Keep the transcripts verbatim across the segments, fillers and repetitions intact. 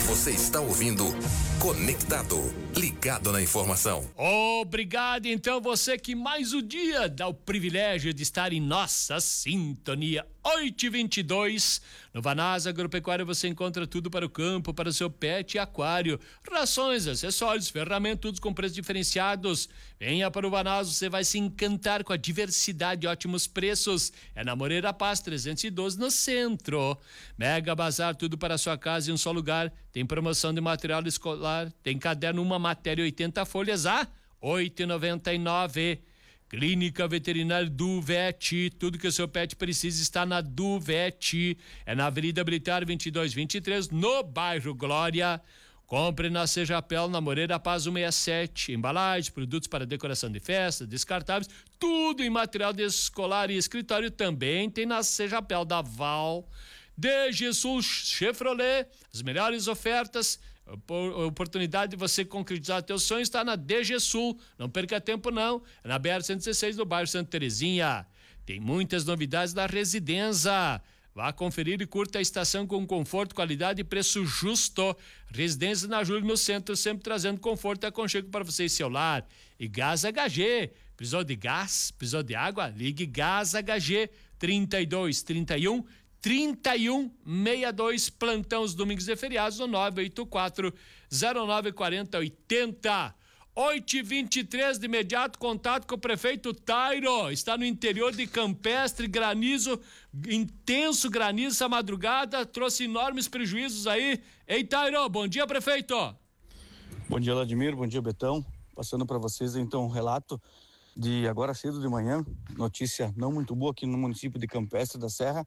Você está ouvindo Conectado, ligado na informação. Obrigado, então, você que mais um dia dá o privilégio de estar em nossa sintonia. oito e vinte e dois, no Vanasa Agropecuária você encontra tudo para o campo, para o seu pet e aquário, rações, acessórios, ferramentas, todos com preços diferenciados. Venha para o Vanasa, você vai se encantar com a diversidade e ótimos preços. É na Moreira Paz trezentos e doze, no centro. Mega Bazar, tudo para a sua casa em um só lugar. Tem promoção de material escolar, tem caderno uma matéria oitenta folhas a oito e noventa e nove. Clínica Veterinária Duvete, tudo que o seu pet precisa está na Duvete. É na Avenida Militar vinte e dois vinte e três, no bairro Glória. Compre na Sejapel, na Moreira Paz cento e sessenta e sete. Embalagens, produtos para decoração de festa, descartáveis, tudo em material de escolar e escritório também tem na Sejapel da Val. D G Sul Chevrolet, as melhores ofertas, a oportunidade de você concretizar teus sonhos está na D G Sul. Não perca tempo não, é na B R cento e dezesseis do bairro Santa Terezinha. Tem muitas novidades na Residência. Vá conferir e curta a estação com conforto, qualidade e preço justo. Residência na Júlio, no centro, sempre trazendo conforto e aconchego para você e seu lar. E Gás H G, precisou de gás, precisou de água? Ligue Gás H G, trinta e dois, trinta e um, trinta e um, sessenta e dois, plantão os domingos e feriados no nove oito quatro, zero nove quatro zero, oito zero. oito e vinte e três, de imediato contato com o prefeito Tairo, está no interior de Campestre, granizo, intenso granizo essa madrugada, trouxe enormes prejuízos aí. Ei, Tairo, bom dia, prefeito. Bom dia, Vladimir, bom dia, Betão, passando para vocês então um relato de agora cedo de manhã, notícia não muito boa aqui no município de Campestre da Serra,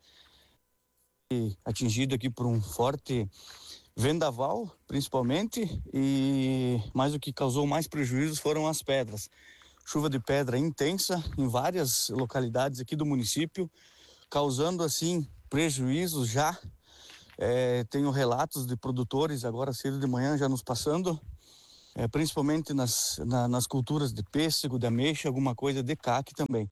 atingido aqui por um forte vendaval, principalmente, e mais o que causou mais prejuízos foram as pedras. Chuva de pedra intensa em várias localidades aqui do município, causando assim prejuízos já. É, tenho relatos de produtores agora cedo de manhã já nos passando, é, principalmente nas, na, nas culturas de pêssego, de ameixa, alguma coisa de caque também.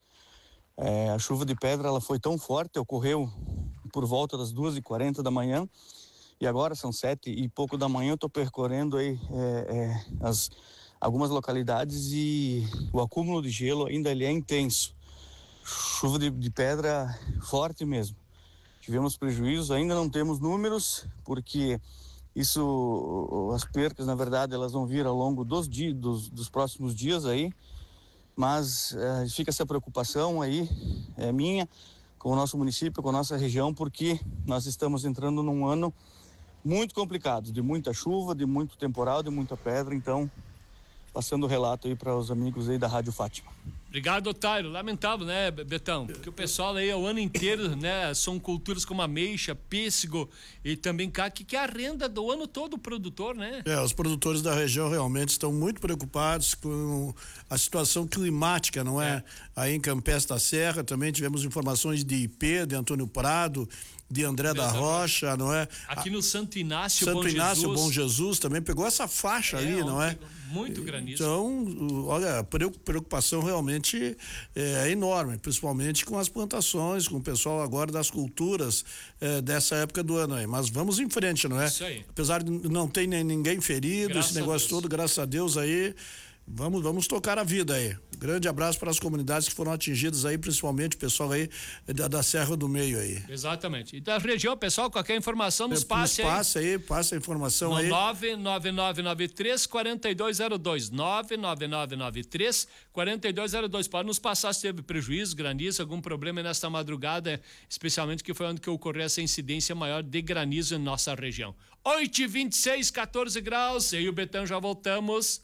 É, a chuva de pedra ela foi tão forte, ocorreu por volta das duas e quarenta da manhã, e agora são sete e pouco da manhã. Eu estou percorrendo aí é, é, as, algumas localidades e o acúmulo de gelo ainda ele é intenso. Chuva de, de pedra forte mesmo. Tivemos prejuízos, ainda não temos números, porque isso, as percas, na verdade, elas vão vir ao longo dos, dias, dos, dos próximos dias aí, mas é, fica essa preocupação aí, é minha, com o nosso município, com a nossa região, porque nós estamos entrando num ano muito complicado, de muita chuva, de muito temporal, de muita pedra. Então, passando o relato aí para os amigos aí da Rádio Fátima. Obrigado, Otário. Lamentável, né, Betão? Porque o pessoal aí o ano inteiro, né, são culturas como ameixa, pêssego e também caque, que é a renda do ano todo o produtor, né? É, os produtores da região realmente estão muito preocupados com a situação climática, não é? é. Aí em Campestre da Serra também tivemos informações de I P, de Antônio Prado, de André da Rocha, não é? Aqui no Santo Inácio, Santo Bom Inácio, Jesus. Bom Jesus também pegou essa faixa é, ali, não é? Muito granizo. Então, olha, a preocupação realmente é enorme, principalmente com as plantações, com o pessoal agora das culturas é, dessa época do ano aí. Mas vamos em frente, não é? Isso aí. Apesar de não ter nem ninguém ferido, Graças esse negócio todo, graças a Deus aí. Vamos, vamos tocar a vida aí. Grande abraço para as comunidades que foram atingidas aí, principalmente o pessoal aí da, da Serra do Meio aí. Exatamente. E da região, pessoal, qualquer informação nos passe aí. Passe aí, passe a informação no aí. nove nove nove nove três, quatro dois zero dois. nove nove nove nove três, quatro dois zero dois. Pode nos passar se teve prejuízo, granizo, algum problema nesta madrugada, especialmente que foi onde que ocorreu essa incidência maior de granizo em nossa região. oito e vinte e seis, catorze graus. Eu e o Betão já voltamos.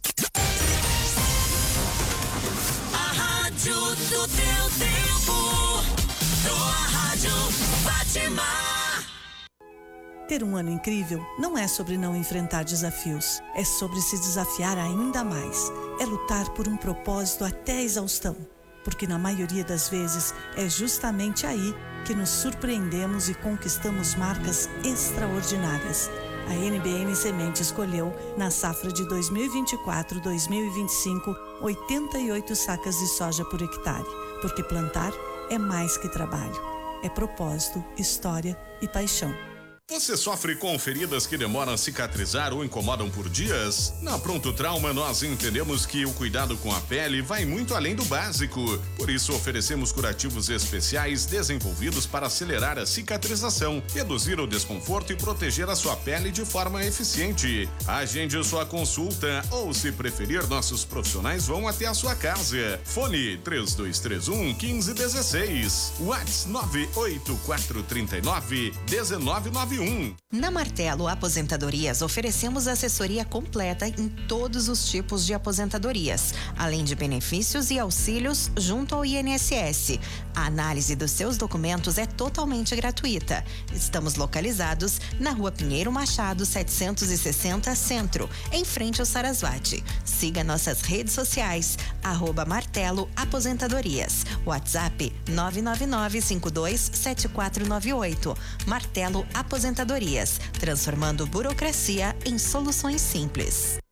Rádio do teu tempo, tua rádio Fátima. Ter um ano incrível não é sobre não enfrentar desafios, é sobre se desafiar ainda mais. É lutar por um propósito até a exaustão, porque na maioria das vezes é justamente aí que nos surpreendemos e conquistamos marcas extraordinárias. A N B N Semente escolheu, na safra de dois mil e vinte e quatro, dois mil e vinte e cinco, oitenta e oito sacas de soja por hectare, porque plantar é mais que trabalho, é propósito, história e paixão. Você sofre com feridas que demoram a cicatrizar ou incomodam por dias? Na Pronto Trauma, nós entendemos que o cuidado com a pele vai muito além do básico. Por isso, oferecemos curativos especiais desenvolvidos para acelerar a cicatrização, reduzir o desconforto e proteger a sua pele de forma eficiente. Agende sua consulta ou, se preferir, nossos profissionais vão até a sua casa. Fone três dois três um, um cinco um seis. WhatsApp nove oito quatro três nove, um nove nove um. Na Martelo Aposentadorias, oferecemos assessoria completa em todos os tipos de aposentadorias, além de benefícios e auxílios junto ao I N S S. A análise dos seus documentos é totalmente gratuita. Estamos localizados na Rua Pinheiro Machado, setecentos e sessenta, Centro, em frente ao Sarasvati. Siga nossas redes sociais, arroba Martelo Aposentadorias. WhatsApp nove nove nove cinco dois sete quatro nove oito. Martelo Aposentadorias, transformando burocracia em soluções simples.